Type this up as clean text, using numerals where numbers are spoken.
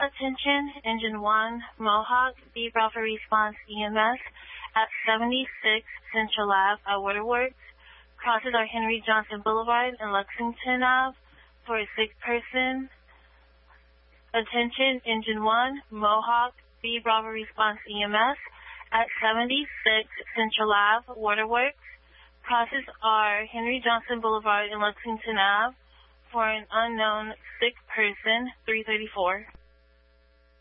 Attention, Engine 1, Mohawk, be brought for response EMS at 76 Central Ave at Waterworks. Crosses our Henry Johnson Boulevard and Lexington Ave for a sick person. Attention, Engine 1, Mohawk, be brought for response EMS at 76 Central Ave, Waterworks. Crosses our Henry Johnson Boulevard and Lexington Ave for an unknown sick person, 334.